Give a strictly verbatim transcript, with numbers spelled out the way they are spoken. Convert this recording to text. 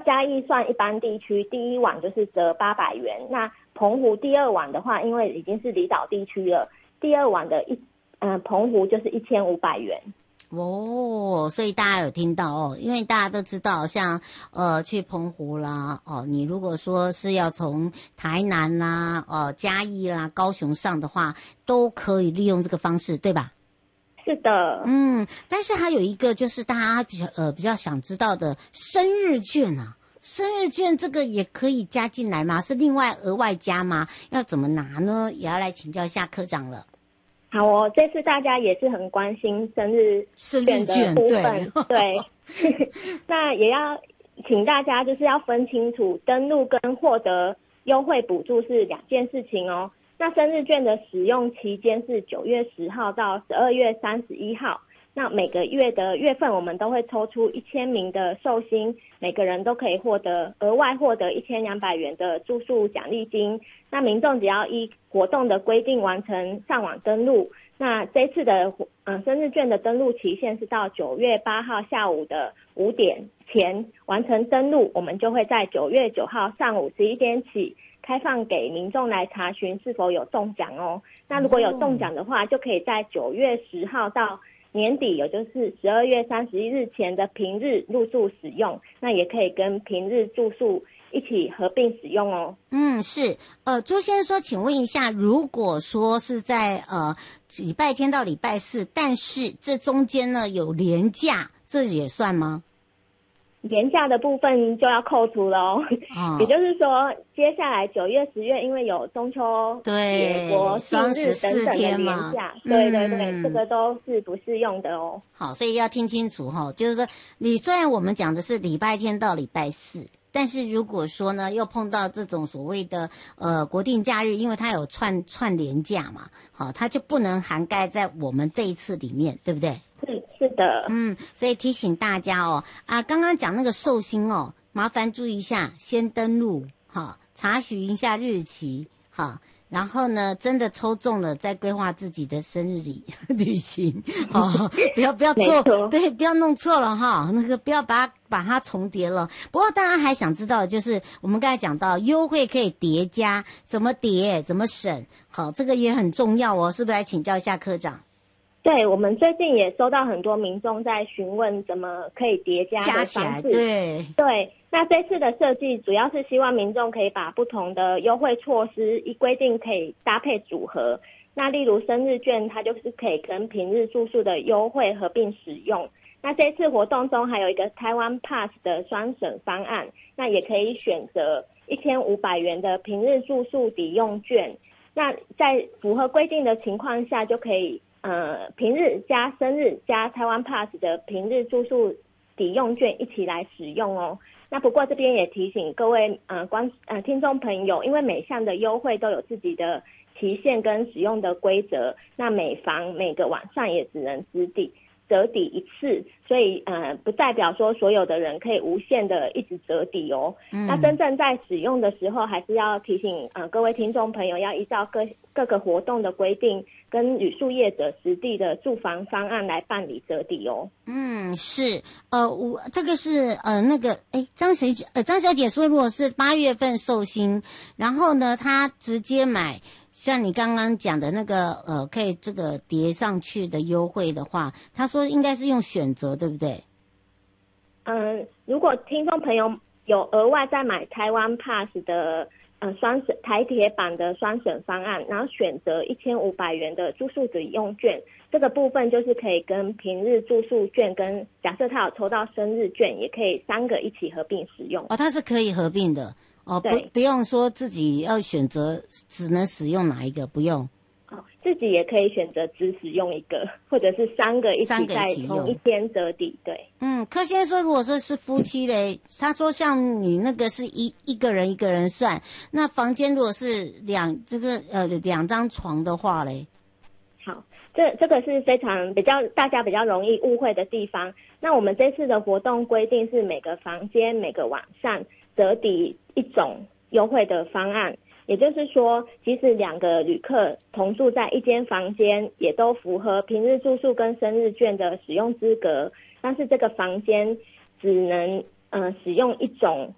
嘉义算一般地区，第一晚就是折八百元。那澎湖第二晚的话，因为已经是离岛地区了，第二晚的一嗯、呃、澎湖就是一千五百元。 哦，所以大家有听到哦，因为大家都知道，像呃去澎湖啦，哦，你如果说是要从台南啦、哦嘉义啦、高雄上的话，都可以利用这个方式，对吧？ 是的， 嗯，但是还有一个就是大家比较呃比较想知道的生日券啊，生日券这个也可以加进来吗？是另外额外加吗？要怎么拿呢？也要来请教一下科长了。 好哦，这次大家也是很关心生日券的部分，对，对那也要请大家就是要分清楚，登录跟获得优惠补助是两件事情哦。那生日券的使用期间是九月十号到十二月三十一号。那每个月的月份我们都会抽出一千名的寿星，每个人都可以获得额外获得一千两百元的住宿奖励金。那民众只要依活动的规定完成上网登录，那这次的呃生日券的登录期限是到九月八号下午的五点前完成登录，我们就会在九月九号上午十一点起开放给民众来查询是否有中奖哦。那如果有中奖的话，就可以在九月十号到年底，也就是十二月三十一日前的平日入住使用，那也可以跟平日住宿一起合并使用哦。 嗯，是。呃，周先生说，请问一下，如果说是在呃礼拜天到礼拜四，但是这中间呢有连假，这也算吗？ 连假的部分就要扣除了哦， 哦也就是说，接下来九月、十月，因为有中秋节、国庆日等等的连假，对对对， 嗯、 这个都是不适用的哦。 好，所以要听清楚哈、哦，就是说，你虽然我们讲的是礼拜天到礼拜四，但是如果说呢，又碰到这种所谓的呃国定假日，因为它有串串连假嘛，好，它就不能涵盖在我们这一次里面，对不对？ 是是的， 嗯，所以提醒大家哦，啊，刚刚讲那个寿星哦，麻烦注意一下，先登录哈，查询一下日期哈，然后呢，真的抽中了再规划自己的生日旅旅行，哦，不要不要做，对，不要弄错了哈，那个不要把它把它重叠了。不过大家还想知道的就是我们刚才讲到优惠可以叠加，怎么叠，怎么省，好，这个也很重要哦，是不是来请教一下科长？ 对，我们最近也收到很多民众在询问怎么可以叠加的方式。 对对，那这次的设计主要是希望民众可以把不同的优惠措施依规定可以搭配组合。那例如生日券，它就是可以跟平日住宿的优惠合并使用。那这次活动中还有一个台湾 Pass 的双省方案，那也可以选择一千五百元的平日住宿抵用券。那在符合规定的情况下，就可以呃，平日加生日加台湾 Pass 的平日住宿抵用券一起来使用哦。那不过这边也提醒各位呃观呃听众朋友，因为每项的优惠都有自己的期限跟使用的规则，那每房每个晚上也只能折抵折抵一次，所以呃不代表说所有的人可以无限的一直折抵哦。嗯、那真正在使用的时候，还是要提醒呃各位听众朋友要依照各各个活动的规定跟旅宿业者实地的住房方案来办理折抵哦。 嗯，是，呃，我这个是呃那个，哎，张小姐，呃张小姐说，如果是八月份寿星，然后呢，她直接买。像你刚刚讲的那个呃，可以这个叠上去的优惠的话，他说应该是用选择，对不对？ 嗯，如果听众朋友有额外再买台湾 Pass 的呃双省台铁版的双省方案，然后选择一千五百元的住宿抵用券，这个部分就是可以跟平日住宿券跟假设他有抽到生日券，也可以三个一起合并使用。 哦，它是可以合并的。哦，不，不用说自己要选择只能使用哪一个，不用。 哦，自己也可以选择只使用一个，或者是三个一起在同一天折抵。对， 嗯，柯先生说，如果说是夫妻嘞，他说像你那个是一一个人一个人算，那房间如果是两这个呃两张床的话嘞， 好，这这个是非常比较大家比较容易误会的地方。那我们这次的活动规定是每个房间每个晚上折抵一种优惠的方案，也就是说，即使两个旅客同住在一间房间，也都符合平日住宿跟生日券的使用资格，但是这个房间只能呃使用一种